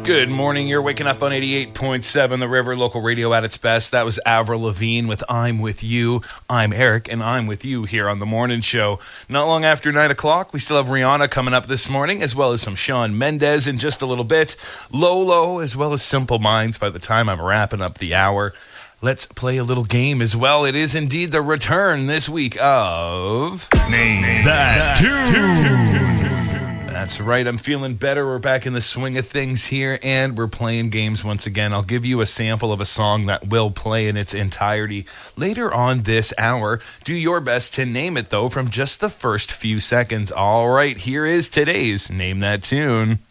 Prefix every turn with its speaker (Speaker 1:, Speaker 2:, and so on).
Speaker 1: Good morning. You're waking up on 88.7 The River, local radio at its best. That was Avril Lavigne with I'm With You. I'm Eric, and I'm with you here on The Morning Show. Not long after 9 o'clock, we still have Rihanna coming up this morning, as well as some Shawn Mendes in just a little bit, Lolo, as well as Simple Minds by the time I'm wrapping up the hour. Let's play a little game as well. It is indeed the return this week of...
Speaker 2: Name That Tune.
Speaker 1: That's right. I'm feeling better. We're back in the swing of things here, and we're playing games once again. I'll give you a sample of a song that will play in its entirety later on this hour. Do your best to name it, though, from just the first few seconds. All right, here is today's Name That Tune.